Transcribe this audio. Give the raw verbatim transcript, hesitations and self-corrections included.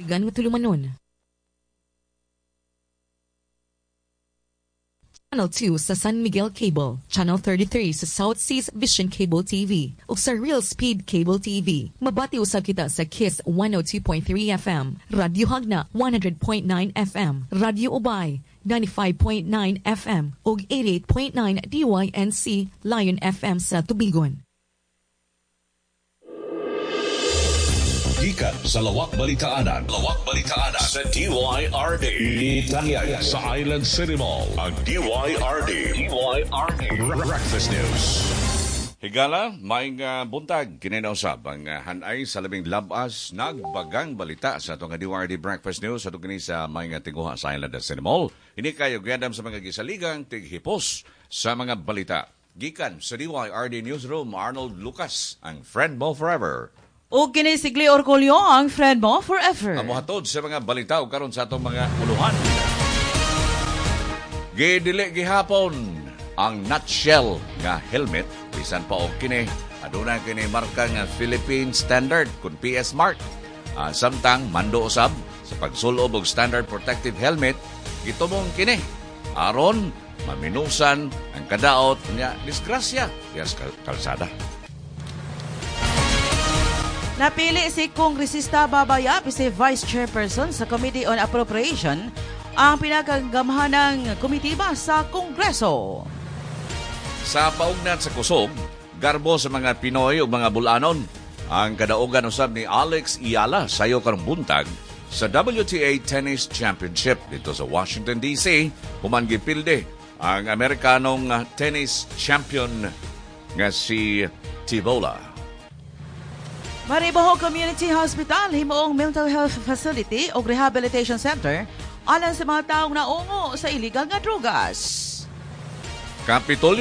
Igan nga tulumanon. Channel two sa San Miguel Cable, Channel thirty-three sa South Seas Vision Cable T V, ug sa Real Speed Cable T V. Mabati usab kita sa Kiss one oh two point three F M, Radio Hagna one hundred point nine F M, Radio Ubay ninety-five point nine F M, ug eighty-eight point nine D Y N C Lion F M sa Tubigon. Gikan sa Lawak Balitaanan, Lawak Balitaanan sa D Y R D. Itanyag sa Island City Mall, ang D Y R D. D Y R D. Breakfast News. Higala, maing uh, buntag, kininausap ang uh, hanay sa labing labas, nagbagang balita sa itong D Y R D Breakfast News sa itong kini sa maing uh, tinguha sa Island City Mall. Ini kayo gandam sa mga gisaligang tighipos sa mga balita. Gikan sa D Y R D Newsroom, Arnold Lucas, ang friend mo forever. O kinisigli Orgulyo, ang friend mo forever. Amo hatod sa mga balita o karon sa atong mga uluhan. Gidili gihapon ang nutshell nga helmet bisan pa og kini aduna kini marka nga Philippine Standard kun P S Mark. Uh, samtang mando usab sa pagsulob og standard protective helmet gitumong kini aron maminusan ang kadaot nya disgrasya yes kalsada. Napili si Kongresista Babayap, si Vice Chairperson sa Committee on Appropriation, ang pinakagamhanang komitiba sa Kongreso. Sa paugnat sa kusog, garbo sa mga Pinoy o mga Bulanon, ang kadaugan usab ni Alex Iala sayo karong buntag sa W T A Tennis Championship dito sa Washington, D C human gipilde ang Amerikanong tennis champion nga si Tivola. Mariboho Community Hospital, himuong mental health facility o rehabilitation center alang sa mga taong naungo sa iligal nga drugas. Kapitolyo